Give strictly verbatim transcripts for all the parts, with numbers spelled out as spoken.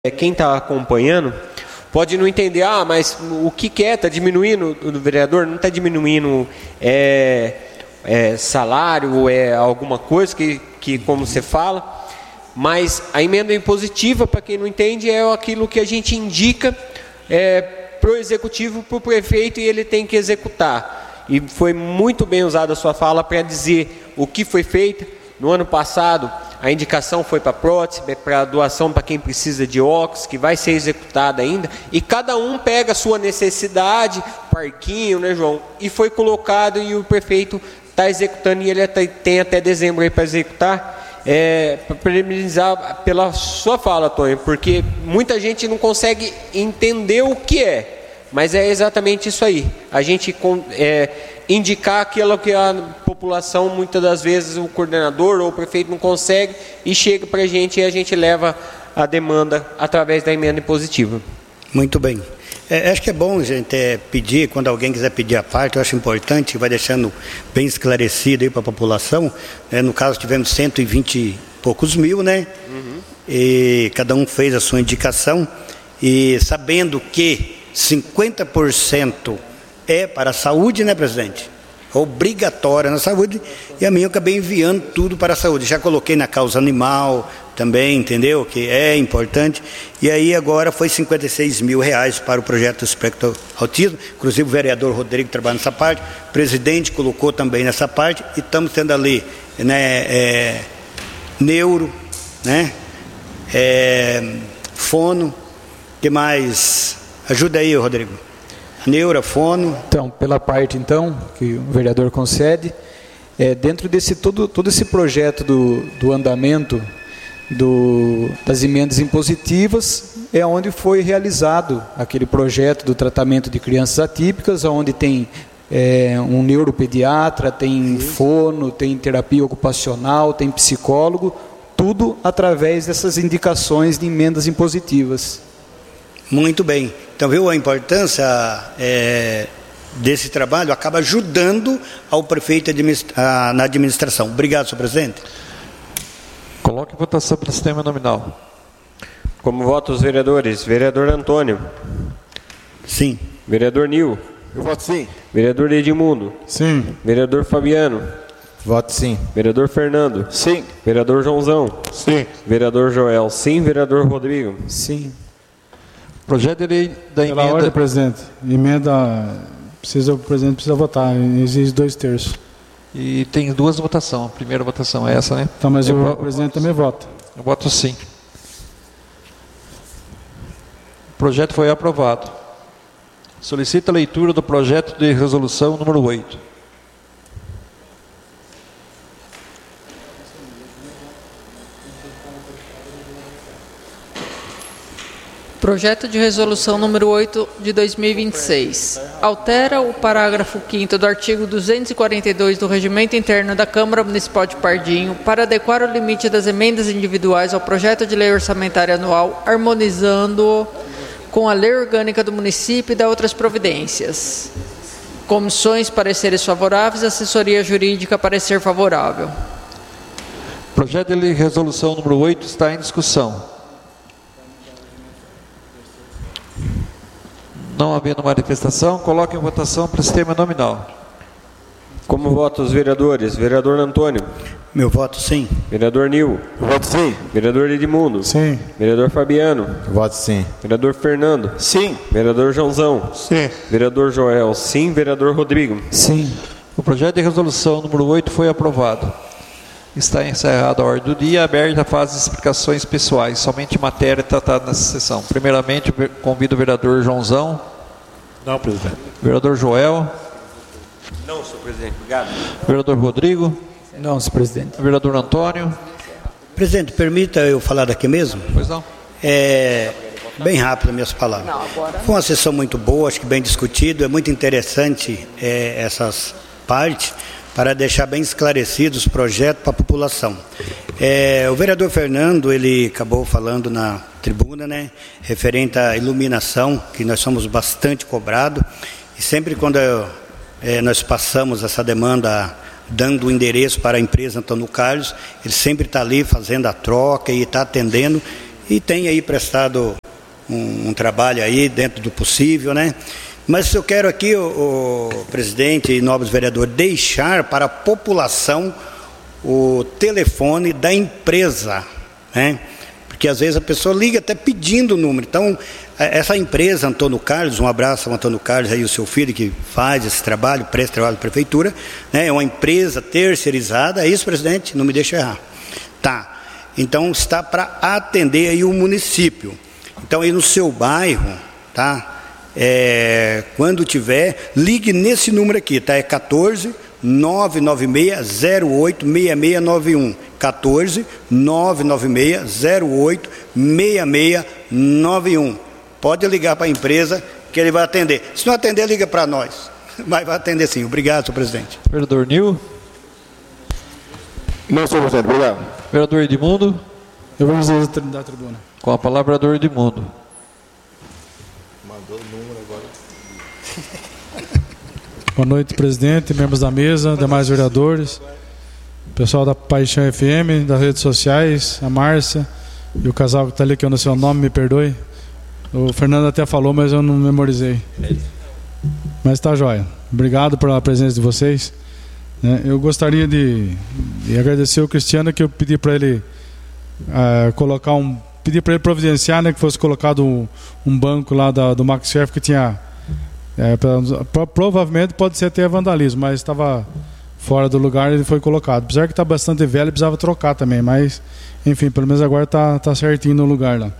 quem está acompanhando pode não entender, ah, mas o que que é? Está diminuindo o vereador? Não está diminuindo é, é, salário ou é alguma coisa que, que, como você fala, mas a emenda impositiva, para quem não entende, é aquilo que a gente indica é, para o executivo, para o prefeito, e ele tem que executar. E foi muito bem usada a sua fala para dizer o que foi feito. No ano passado, a indicação foi para prótese, para doação para quem precisa de óculos, que vai ser executada ainda, e cada um pega a sua necessidade, parquinho, né, João? E foi colocado, e o prefeito está executando, e ele tem até dezembro aí para executar, é, para parabenizar pela sua fala, Tonho, porque muita gente não consegue entender o que é, mas é exatamente isso aí, a gente é, indicar aquilo que a população, muitas das vezes o coordenador ou o prefeito não consegue, e chega para a gente e a gente leva a demanda através da emenda impositiva. Muito bem. É, acho que é bom a gente é, pedir, quando alguém quiser pedir a parte, eu acho importante, vai deixando bem esclarecido aí para a população, né? No caso tivemos cento e vinte e poucos mil, né? Uhum. E cada um fez a sua indicação, e sabendo que cinquenta por cento é para a saúde, né, presidente? Obrigatória na saúde, e a minha eu acabei enviando tudo para a saúde. Já coloquei na causa animal também, entendeu? Que é importante. E aí agora foi cinquenta e seis mil reais para o projeto Espectro Autismo. Inclusive o vereador Rodrigo trabalha nessa parte, o presidente colocou também nessa parte, e estamos tendo ali, né, é, neuro, né, é, fono, que mais? Ajuda aí, Rodrigo. Neura, fono. Então, pela parte então que o vereador concede, é, dentro desse todo, todo esse projeto do, do andamento do, das emendas impositivas, é onde foi realizado aquele projeto do tratamento de crianças atípicas, onde tem é, um neuropediatra, tem fono, tem terapia ocupacional, tem psicólogo, tudo através dessas indicações de emendas impositivas. Muito bem. Então, viu a importância é, desse trabalho? Acaba ajudando ao prefeito administra- na administração. Obrigado, senhor presidente. Coloque em votação pelo sistema nominal. Como votam os vereadores? Vereador Antônio. Sim. Vereador Nil. Eu voto sim. Vereador Edmundo. Sim. Vereador Fabiano. Voto sim. Vereador Fernando. Sim. Vereador Joãozão. Sim. Vereador Joel. Sim. Vereador Rodrigo. Sim. Projeto de lei da emenda... Pela ordem, presidente. Emenda, precisa, o presidente precisa votar, exige dois terços. E tem duas votações. A primeira votação é essa, né? Então, mas eu o voto, presidente também vota. Eu voto sim. O projeto foi aprovado. Solicita a leitura do projeto de resolução número oito. Projeto de resolução número oito de dois mil e vinte e seis. Altera o parágrafo quinto do artigo duzentos e quarenta e dois do Regimento Interno da Câmara Municipal de Pardinho para adequar o limite das emendas individuais ao projeto de lei orçamentária anual, harmonizando-o com a lei orgânica do município e da outras providências. Comissões, pareceres favoráveis, assessoria jurídica, parecer favorável. Projeto de lei resolução número oito está em discussão. Não havendo manifestação, coloque em votação para o sistema nominal. Como votam os vereadores? Vereador Antônio. Meu voto sim. Vereador Nil. Eu voto sim. Vereador Edmundo. Sim. Vereador Fabiano. Eu voto sim. Vereador Fernando. Sim. Vereador Joãozão. Sim. Vereador Joel. Sim. Vereador Rodrigo. Sim. O projeto de resolução número oito foi aprovado. Está encerrada a ordem do dia, aberta a fase de explicações pessoais, somente matéria tratada nessa sessão. Primeiramente, convido o vereador Joãozão. Não, presidente. Vereador Joel. Não, senhor presidente. Obrigado. Vereador Rodrigo. Não, senhor presidente. Vereador Antônio. Presidente, permita eu falar daqui mesmo? Pois não. É, bem rápido minhas palavras. Foi uma sessão muito boa, acho que bem discutido, é muito interessante é, essas partes, para deixar bem esclarecidos os projetos para a população. É, o vereador Fernando, ele acabou falando na tribuna, né, referente à iluminação, que nós somos bastante cobrados, e sempre quando eu, é, nós passamos essa demanda dando o endereço para a empresa Antônio Carlos, ele sempre está ali fazendo a troca e está atendendo, e tem aí prestado um, um trabalho aí dentro do possível, né? Mas eu quero aqui, o, o presidente e nobres vereadores, deixar para a população o telefone da empresa, né? Porque às vezes a pessoa liga até pedindo o número. Então, essa empresa, Antônio Carlos, um abraço ao Antônio Carlos aí, o seu filho que faz esse trabalho, presta trabalho da prefeitura, né? É uma empresa terceirizada, é isso, presidente? Não me deixa errar. Tá. Então, está para atender aí o município. Então, aí no seu bairro, tá? É, quando tiver, ligue nesse número aqui, tá? É quatorze, nove nove seis, zero oito, seis seis nove um. quatorze, nove nove seis, zero oito, seis seis nove um. Pode ligar para a empresa que ele vai atender. Se não atender, liga para nós. Mas vai atender sim. Obrigado, senhor presidente. Vereador Nil. Não, senhor presidente, obrigado. Vereador Edmundo. Eu vou dizer da tribuna. Com a palavra, vereador Edmundo. Mandou o número agora. Boa noite, presidente, membros da mesa, demais vereadores, pessoal da Paixão F M, das redes sociais, a Márcia e o casal que está ali, que eu não sei o nome, me perdoe. O Fernando até falou, mas eu não memorizei. Mas está jóia. Obrigado pela presença de vocês. Eu gostaria de, de agradecer o Cristiano, que eu pedi para ele uh, colocar um... Pedi para ele providenciar, né, que fosse colocado um, um banco lá da, do Max Chef que tinha... É, pra, provavelmente pode ser até vandalismo, mas estava fora do lugar e ele foi colocado. Apesar que está bastante velho, precisava trocar também, mas enfim, pelo menos agora está tá certinho no lugar lá.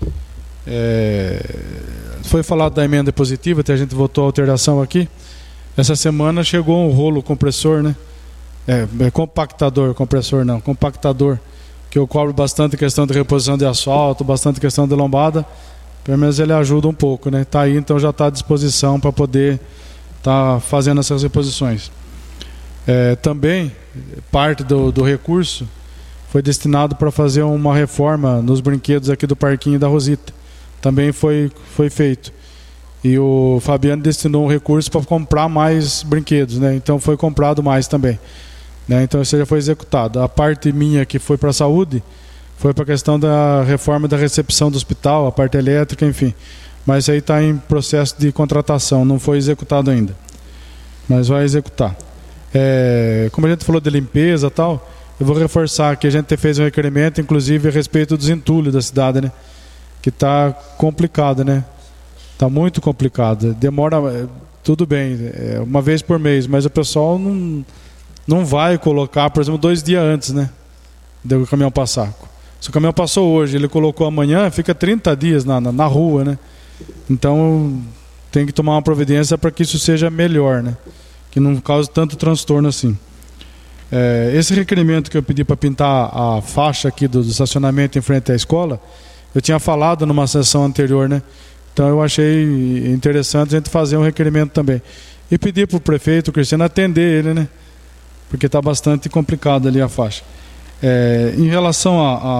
É, foi falado da emenda positiva, até a gente votou a alteração aqui. Essa semana chegou um rolo compressor, né? É, é compactador, compressor não, compactador, que eu cobro bastante questão de reposição de asfalto, bastante questão de lombada. Pelo menos ele ajuda um pouco, né? Está aí, então já está à disposição para poder estar tá fazendo essas reposições. É, também, parte do, do recurso foi destinado para fazer uma reforma nos brinquedos aqui do Parquinho da Rosita. Também foi, foi feito. E o Fabiano destinou um recurso para comprar mais brinquedos, né? Então foi comprado mais também, né? Então isso já foi executado. A parte minha que foi para a saúde foi para a questão da reforma da recepção do hospital, a parte elétrica, enfim. Mas isso aí está em processo de contratação, não foi executado ainda. Mas vai executar. É, como a gente falou de limpeza e tal, eu vou reforçar que a gente fez um requerimento, inclusive a respeito dos entulhos da cidade, né? Que está complicado, né? Está muito complicado. Demora, tudo bem, é uma vez por mês, mas o pessoal não, não vai colocar, por exemplo, dois dias antes, né? Do caminhão passar. Se o caminhão passou hoje, ele colocou amanhã, fica trinta dias na, na, na rua, né? Então tem que tomar uma providência para que isso seja melhor, né? Que não cause tanto transtorno assim. É, esse requerimento que eu pedi para pintar a faixa aqui do, do estacionamento em frente à escola, eu tinha falado numa sessão anterior, né? Então eu achei interessante a gente fazer um requerimento também. E pedir para o prefeito, o Cristiano, atender ele, né? Porque está bastante complicado ali a faixa. É, em relação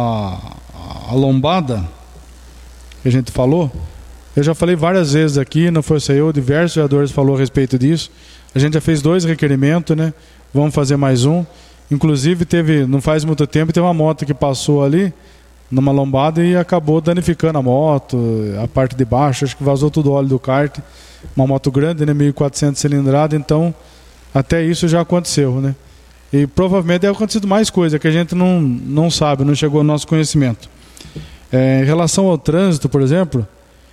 à lombada que a gente falou, eu já falei várias vezes aqui, não foi só eu, diversos vereadores falaram a respeito disso. A gente já fez dois requerimentos, né? Vamos fazer mais um. Inclusive teve, não faz muito tempo, teve uma moto que passou ali numa lombada e acabou danificando a moto, a parte de baixo, acho que vazou todo o óleo do kart. Uma moto grande, né? mil e quatrocentos cilindrada, então até isso já aconteceu, né? E provavelmente deve ter acontecido mais coisa que a gente não, não sabe, não chegou ao nosso conhecimento. É, em relação ao trânsito, por exemplo,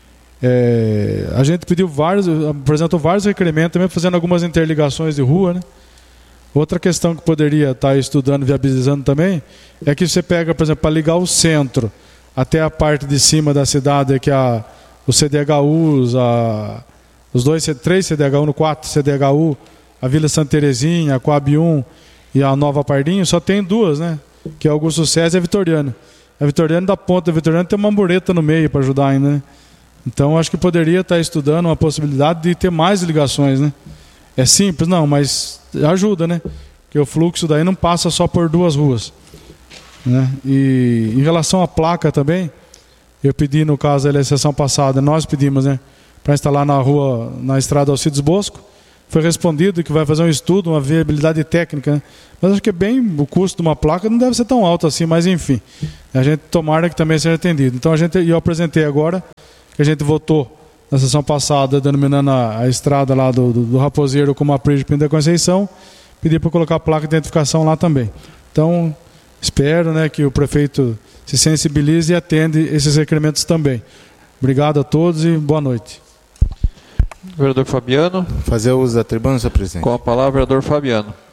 é, a gente pediu vários, apresentou vários requerimentos, também fazendo algumas interligações de rua, né? Outra questão que poderia estar estudando, viabilizando também, é que você pega, por exemplo, para ligar o centro até a parte de cima da cidade, que é a, os C D H Us, a, os dois, três C D H U, no quatro C D H U, a Vila Santa Terezinha, a Coab um e a Nova Pardinho, só tem duas, né? Que é Augusto César e a Vitoriano. A Vitoriano, da ponta da Vitoriano, tem uma mureta no meio para ajudar ainda, né? Então, acho que poderia estar estudando uma possibilidade de ter mais ligações, né? É simples, não, mas ajuda, né? Porque o fluxo daí não passa só por duas ruas, né? E em relação à placa também, eu pedi, no caso da sessão passada, nós pedimos, né? Para instalar na rua, na estrada Alcides Bosco, foi respondido que vai fazer um estudo, uma viabilidade técnica, né? Mas acho que é bem, o custo de uma placa não deve ser tão alto assim, mas enfim, a gente tomara que também seja atendido. Então a gente, eu apresentei agora, que a gente votou na sessão passada, denominando a, a estrada lá do, do, do Raposeiro como a Príncipe Pinto da Conceição, pedi para colocar a placa de identificação lá também. Então, espero, né, que o prefeito se sensibilize e atende esses requerimentos também. Obrigado a todos e boa noite. Vereador Fabiano. Fazer uso da tribuna, senhor presidente. Com a palavra, vereador Fabiano.